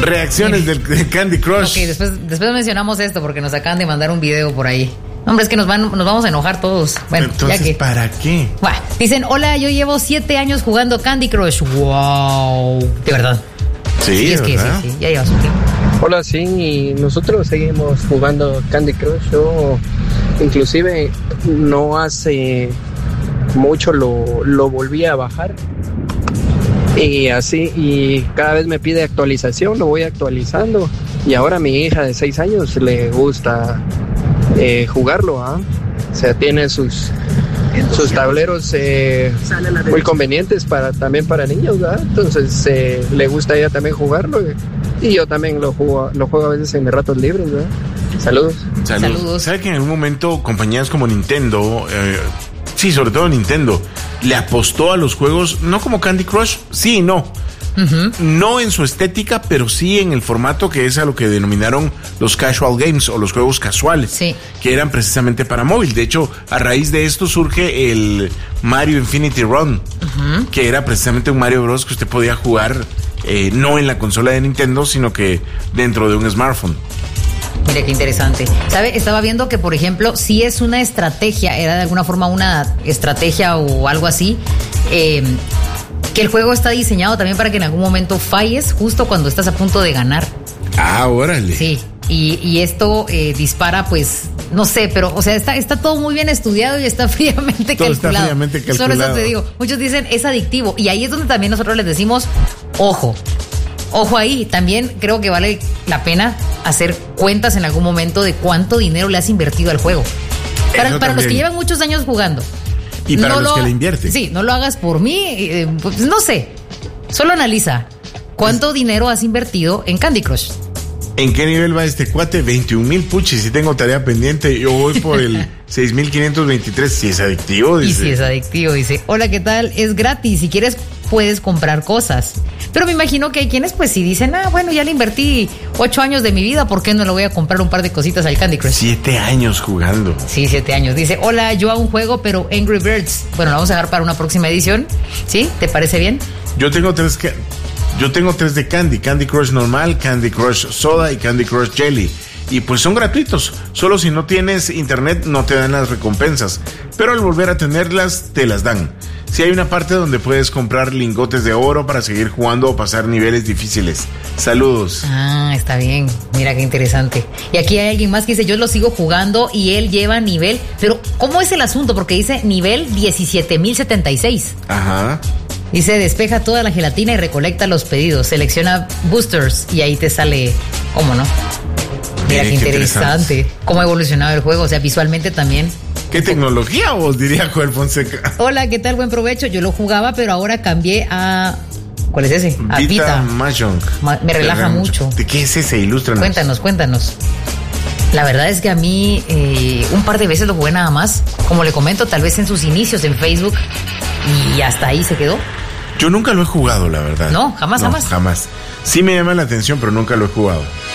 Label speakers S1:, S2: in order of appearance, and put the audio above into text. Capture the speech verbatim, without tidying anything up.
S1: Reacciones del, del Candy Crush.
S2: Ok, después, después mencionamos esto porque nos acaban de mandar un video por ahí. Hombre, es que nos van, nos vamos a enojar todos. Bueno,
S1: entonces,
S2: ya que,
S1: ¿para qué?
S2: Bueno, dicen, hola, yo llevo siete años jugando Candy Crush. Wow. De verdad.
S1: Sí,
S2: sí es
S1: ¿verdad?
S2: que sí, sí, ya lleva su tiempo.
S3: Hola, sí, nosotros seguimos jugando Candy Crush. Yo, inclusive, no hace mucho lo, lo volví a bajar. Y así, y cada vez me pide actualización, lo voy actualizando. Y ahora a mi hija de seis años le gusta eh, jugarlo, ¿ah? O sea, tiene sus, sus tableros eh, muy convenientes para también para niños, ¿verdad? Entonces eh, le gusta a ella también jugarlo. Y yo también lo juego, lo juego a veces en mis ratos libres, ¿verdad? Saludos.
S1: Saludos. Saludos. ¿Sabe que en algún momento compañías como Nintendo, eh, sí, sobre todo Nintendo, le apostó a los juegos, no como Candy Crush, sí y no. Uh-huh. No en su estética, pero sí en el formato que es a lo que denominaron los casual games o los juegos casuales,
S2: sí,
S1: que eran precisamente para móvil. De hecho, a raíz de esto surge el Mario Infinity Run, uh-huh, que era precisamente un Mario Bros. Que usted podía jugar eh, no en la consola de Nintendo, sino que dentro de un smartphone.
S2: Mire qué interesante. ¿Sabe? Estaba viendo que, por ejemplo, si es una estrategia, era de alguna forma una estrategia o algo así, eh, que el juego está diseñado también para que en algún momento falles justo cuando estás a punto de ganar.
S1: Ah, órale.
S2: Sí, y, y esto eh, dispara, pues, no sé, pero, o sea, está, está todo muy bien estudiado y está fríamente
S1: todo
S2: calculado.
S1: Está fríamente calculado.
S2: Solo eso te digo. Muchos dicen, es adictivo. Y ahí es donde también nosotros les decimos, ojo. Ojo ahí, también creo que vale la pena hacer cuentas en algún momento de cuánto dinero le has invertido al juego. Para, para los que llevan muchos años jugando.
S1: Y para
S2: no
S1: los
S2: lo,
S1: que le invierten.
S2: Sí, no lo hagas por mí, eh, pues no sé. Solo analiza cuánto es, dinero has invertido en Candy Crush.
S1: ¿En qué nivel va este cuate? veintiún mil puchis, si tengo tarea pendiente. Yo voy por el seis mil quinientos veintitrés. Si es adictivo, dice.
S2: Y si es adictivo, dice. Hola, ¿qué tal? Es gratis. Si quieres, puedes comprar cosas. Pero me imagino que hay quienes, pues, si dicen, ah, bueno, ya le invertí ocho años de mi vida, ¿por qué no le voy a comprar un par de cositas al Candy Crush?
S1: Siete años jugando.
S2: Sí, siete años. Dice, hola, yo hago un juego, pero Angry Birds. Bueno, lo vamos a dejar para una próxima edición. ¿Sí? ¿Te parece bien?
S1: Yo tengo tres que... Yo tengo tres de Candy, Candy Crush normal, Candy Crush Soda y Candy Crush Jelly. Y pues son gratuitos, solo si no tienes internet no te dan las recompensas, pero al volver a tenerlas te las dan. Si hay una parte donde puedes comprar lingotes de oro para seguir jugando o pasar niveles difíciles. Saludos.
S2: Ah, está bien, mira qué interesante. Y aquí hay alguien más que dice, yo lo sigo jugando y él lleva nivel, pero ¿cómo es el asunto? Porque dice nivel diecisiete mil setenta y seis.
S1: Ajá.
S2: Dice, despeja toda la gelatina y recolecta los pedidos. Selecciona boosters y ahí te sale, ¿cómo no? Mira qué, qué interesante. interesante. Cómo ha evolucionado el juego, o sea, visualmente también.
S1: ¿Qué tecnología vos, diría Joel Fonseca?
S2: Hola, ¿qué tal? Buen provecho. Yo lo jugaba, pero ahora cambié a... ¿Cuál es ese? A
S1: Vita,
S2: Vita.
S1: Mahjong.
S2: Ma- me relaja mucho.
S1: ¿De qué es ese? Ilústranos.
S2: Cuéntanos, cuéntanos. La verdad es que a mí eh, un par de veces lo jugué nada más. Como le comento, tal vez en sus inicios en Facebook. Y hasta ahí se quedó.
S1: Yo nunca lo he jugado, la verdad.
S2: No, jamás,
S1: no,
S2: jamás.
S1: Jamás. Sí me llama la atención, pero nunca lo he jugado.